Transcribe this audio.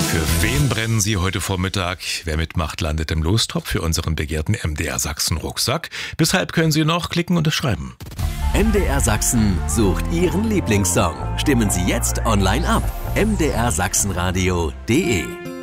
Für wen brennen Sie heute Vormittag? Wer mitmacht, landet im Lostopf für unseren begehrten MDR Sachsen Rucksack. Bis halb können Sie noch klicken und es schreiben. MDR Sachsen sucht Ihren Lieblingssong. Stimmen Sie jetzt online ab. mdrsachsenradio.de